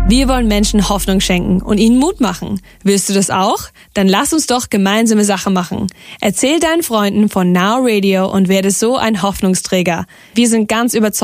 Wir wollen Menschen Hoffnung schenken und ihnen Mut machen. Willst du das auch? Dann lass uns doch gemeinsame Sache machen. Erzähl deinen Freunden von Now Radio und werde so ein Hoffnungsträger. Wir sind ganz überzeugt